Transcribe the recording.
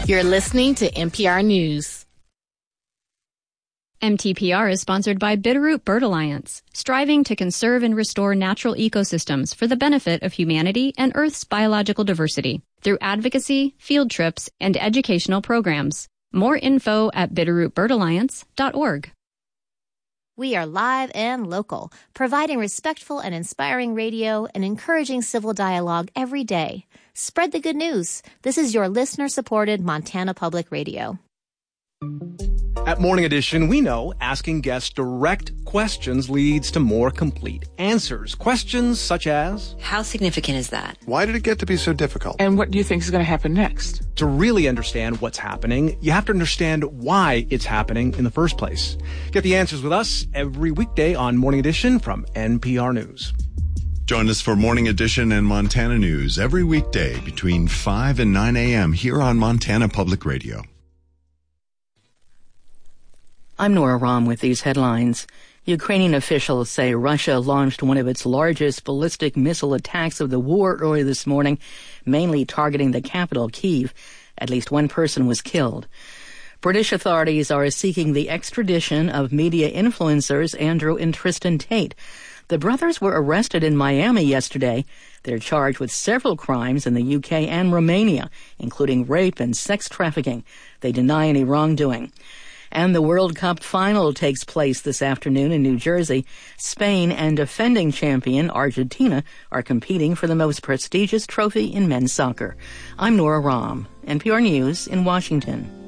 You're listening to NPR News. MTPR is sponsored by Bitterroot Bird Alliance, striving to conserve and restore natural ecosystems for the benefit of humanity and Earth's biological diversity through advocacy, field trips, and educational programs. More info at bitterrootbirdalliance.org. We are live and local, providing respectful and inspiring radio and encouraging civil dialogue every day. Spread the good news. This is your listener-supported Montana Public Radio. At Morning Edition, we know asking guests direct questions leads to more complete answers. Questions such as, how significant is that? Why did it get to be so difficult? And what do you think is going to happen next? To really understand what's happening, you have to understand why it's happening in the first place. Get the answers with us every weekday on Morning Edition from NPR News. Join us for Morning Edition and Montana News every weekday between 5 and 9 a.m. here on Montana Public Radio. I'm Nora Rahm with these headlines. Ukrainian officials say Russia launched one of its largest ballistic missile attacks of the war early this morning, mainly targeting the capital, Kyiv. At least one person was killed. British authorities are seeking the extradition of media influencers Andrew and Tristan Tate. The brothers were arrested in Miami yesterday. They're charged with several crimes in the UK and Romania, including rape and sex trafficking. They deny any wrongdoing. And the World Cup final takes place this afternoon in New Jersey. Spain and defending champion Argentina are competing for the most prestigious trophy in men's soccer. I'm Nora Rahm, NPR News in Washington.